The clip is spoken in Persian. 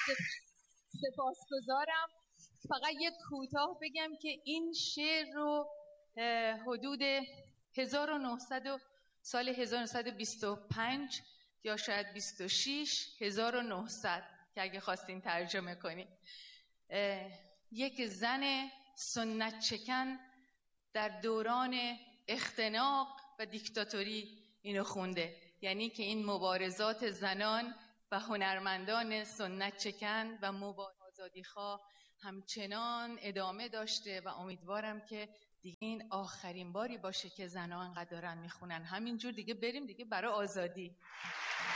سپاسگزارم. فقط یک کوتاه بگم که این شعر رو حدود سال 1925 یا شاید 26 1900 که اگه خواستین ترجمه کنیم، یک زن سنت چکن در دوران اختناق و دیکتاتوری اینو خونده. یعنی که این مبارزات زنان و هنرمندان سنت چکن و آزادیخواه همچنان ادامه داشته و امیدوارم که دیگه این آخرین باری باشه که زنان انقدر دارن میخونن. همینجور دیگه بریم دیگه برای آزادی.